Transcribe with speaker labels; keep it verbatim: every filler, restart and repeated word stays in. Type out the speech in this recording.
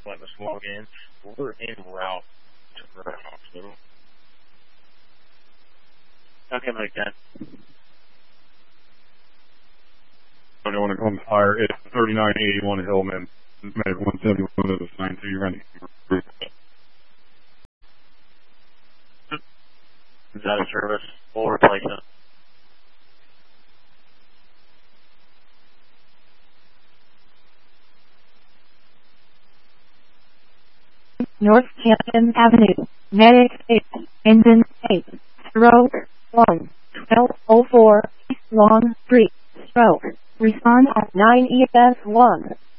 Speaker 1: let us log in. We're en route to Grant Hospital. Okay, Mike ten.
Speaker 2: I don't want to come fire. It's thirty-nine eighty-one Hillman. Medic one seventy-one is assigned to you. Running.
Speaker 1: Is that a service? We'll replace it.
Speaker 3: North Canton Avenue, Medic eight, Engine eight, Stroke one, twelve oh four, East Lawn Street, Stroke. Respond at nine E S one.